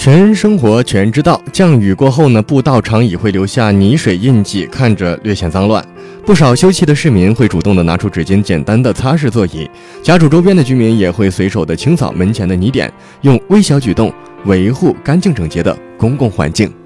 全生活全知道，降雨过后呢，步道常已会留下泥水印记，看着略显脏乱。不少休憩的市民会主动的拿出纸巾，简单的擦拭座椅。家住周边的居民也会随手的清扫门前的泥点，用微小举动维护干净整洁的公共环境。